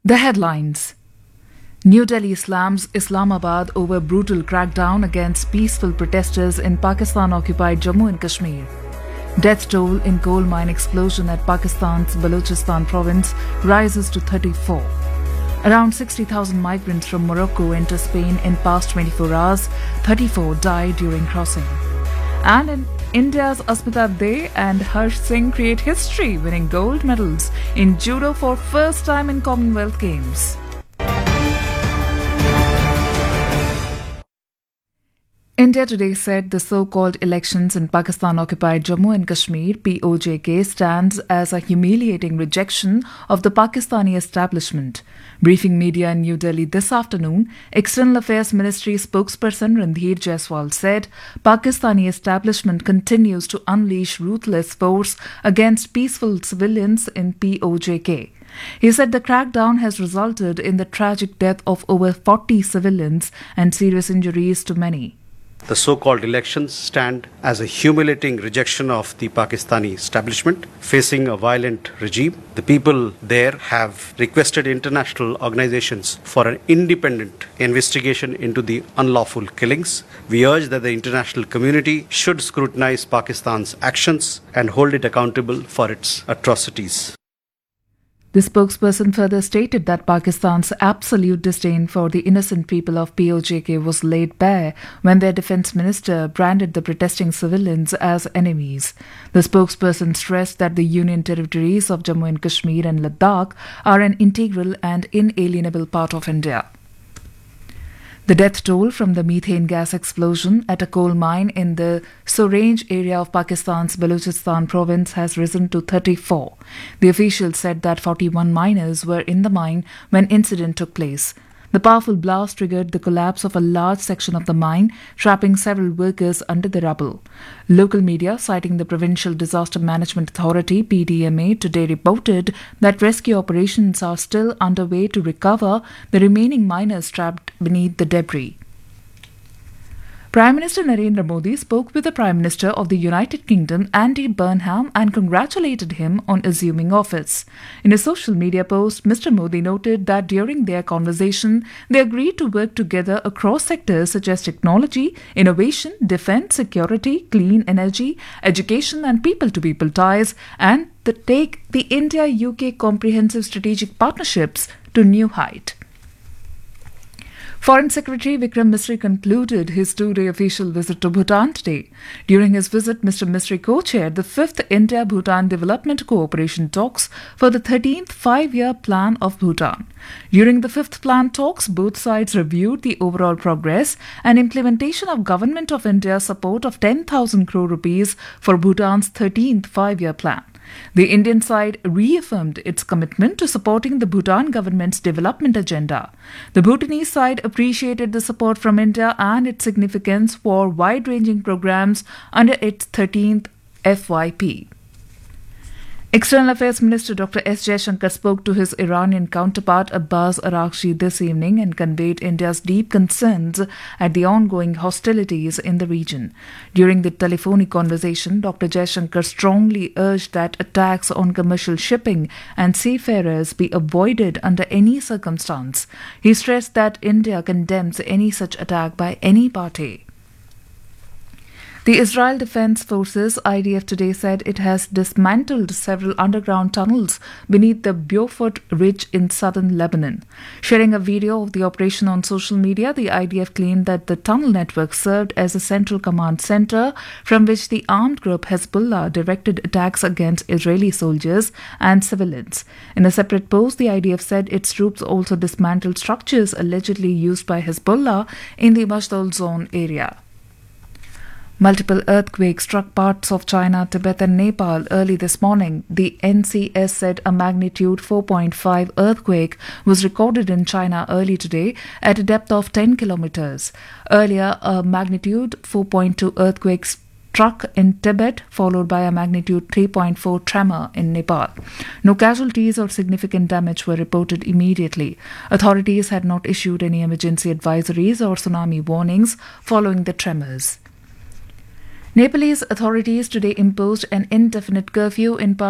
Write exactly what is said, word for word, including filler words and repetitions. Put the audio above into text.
The headlines. New Delhi slams Islamabad over brutal crackdown against peaceful protesters in Pakistan-occupied Jammu and Kashmir. Death toll in coal mine explosion at Pakistan's Balochistan province rises to thirty-four. Around sixty thousand migrants from Morocco enter Spain in past twenty-four hours. thirty-four died during crossing. And in India's Asmita Dey and Harsh Singh create history, winning gold medals in judo for first time in Commonwealth Games. India today said the so-called elections in Pakistan-occupied Jammu and Kashmir (P O J K) stands as a humiliating rejection of the Pakistani establishment. Briefing media in New Delhi this afternoon, External Affairs Ministry spokesperson Randhir Jaiswal said Pakistani establishment continues to unleash ruthless force against peaceful civilians in P O J K. He said the crackdown has resulted in the tragic death of over forty civilians and serious injuries to many. The so-called elections stand as a humiliating rejection of the Pakistani establishment facing a violent regime. The people there have requested international organizations for an independent investigation into the unlawful killings. We urge that the international community should scrutinize Pakistan's actions and hold it accountable for its atrocities. The spokesperson further stated that Pakistan's absolute disdain for the innocent people of P O J K was laid bare when their defence minister branded the protesting civilians as enemies. The spokesperson stressed that the Union territories of Jammu and Kashmir and Ladakh are an integral and inalienable part of India. The death toll from the methane gas explosion at a coal mine in the Sorange area of Pakistan's Balochistan province has risen to thirty-four. The officials said that forty-one miners were in the mine when incident took place. The powerful blast triggered the collapse of a large section of the mine, trapping several workers under the rubble. Local media, citing the Provincial Disaster Management Authority (P D M A), today reported that rescue operations are still underway to recover the remaining miners trapped beneath the debris. Prime Minister Narendra Modi spoke with the Prime Minister of the United Kingdom, Andy Burnham, and congratulated him on assuming office. In a social media post, Mister Modi noted that during their conversation, they agreed to work together across sectors such as technology, innovation, defence, security, clean energy, education and people-to-people ties, and to take the India-U K comprehensive strategic partnerships to new height. Foreign Secretary Vikram Misri concluded his two-day official visit to Bhutan today. During his visit, Mister Misri co-chaired the fifth India-Bhutan Development Cooperation Talks for the thirteenth five-year plan of Bhutan. During the fifth plan talks, both sides reviewed the overall progress and implementation of Government of India's support of ten thousand crore rupees for Bhutan's thirteenth five-year plan. The Indian side reaffirmed its commitment to supporting the Bhutan government's development agenda. The Bhutanese side appreciated the support from India and its significance for wide-ranging programs under its thirteenth F Y P. External Affairs Minister Doctor S Jaishankar spoke to his Iranian counterpart Abbas Araghchi this evening and conveyed India's deep concerns at the ongoing hostilities in the region. During the telephonic conversation, Doctor Jaishankar strongly urged that attacks on commercial shipping and seafarers be avoided under any circumstance. He stressed that India condemns any such attack by any party. The Israel Defense Forces I D F today said it has dismantled several underground tunnels beneath the Beaufort Ridge in southern Lebanon. Sharing a video of the operation on social media, the I D F claimed that the tunnel network served as a central command center from which the armed group Hezbollah directed attacks against Israeli soldiers and civilians. In a separate post, the I D F said its troops also dismantled structures allegedly used by Hezbollah in the Mashdal zone area. Multiple earthquakes struck parts of China, Tibet and Nepal early this morning. The N C S said a magnitude four point five earthquake was recorded in China early today at a depth of ten kilometers. Earlier, a magnitude four point two earthquake struck in Tibet, followed by a magnitude three point four tremor in Nepal. No casualties or significant damage were reported immediately. Authorities had not issued any emergency advisories or tsunami warnings following the tremors. Nepalese authorities today imposed an indefinite curfew in parts